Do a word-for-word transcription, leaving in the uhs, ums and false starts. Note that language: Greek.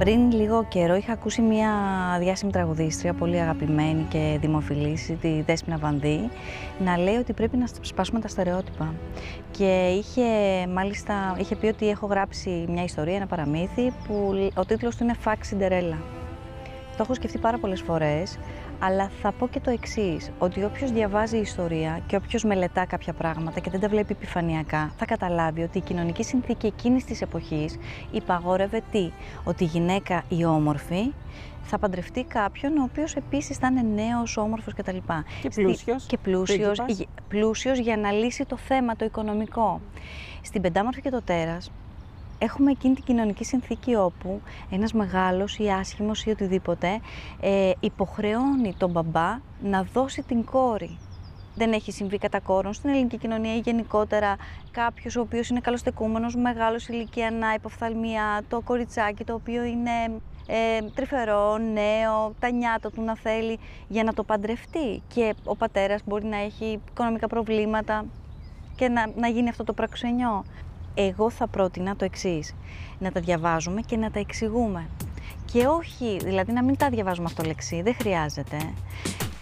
Πριν λίγο καιρό είχα ακούσει μια διάσημη τραγουδίστρια, πολύ αγαπημένη και δημοφιλής, τη Δέσποινα Βανδύ, να λέει ότι πρέπει να σπάσουμε τα στερεότυπα. Και είχε, μάλιστα, είχε πει ότι έχω γράψει μια ιστορία, ένα παραμύθι, που ο τίτλος του είναι Fuck Cinderella. Το έχω σκεφτεί πάρα πολλές φορές, αλλά θα πω και το εξής, ότι όποιος διαβάζει ιστορία και όποιος μελετά κάποια πράγματα και δεν τα βλέπει επιφανειακά, θα καταλάβει ότι η κοινωνική συνθήκη εκείνης της εποχής υπαγόρευε τι, ότι η γυναίκα η όμορφη θα παντρευτεί κάποιον ο οποίος επίσης θα είναι νέος, όμορφος κτλ. Και πλούσιος. Και πλούσιος, πλούσιος για να λύσει το θέμα, το οικονομικό. Στην Πεντάμορφη και το Τέρας, έχουμε εκείνη την κοινωνική συνθήκη όπου ένας μεγάλος ή άσχημος ή οτιδήποτε ε, υποχρεώνει τον μπαμπά να δώσει την κόρη. Δεν έχει συμβεί κατά κόρον στην ελληνική κοινωνία ή γενικότερα κάποιος ο οποίος είναι καλοστεκούμενος, μεγάλος ηλικία, να υποφθαλμία, το κοριτσάκι το οποίο είναι ε, τρυφερό, νέο, τα νιάτα του να θέλει για να το παντρευτεί. Και ο πατέρας μπορεί να έχει οικονομικά προβλήματα και να, να γίνει αυτό το προξενιό. Εγώ θα πρότεινα το εξής, να τα διαβάζουμε και να τα εξηγούμε. Και όχι, δηλαδή να μην τα διαβάζουμε αυτολεξί, δεν χρειάζεται.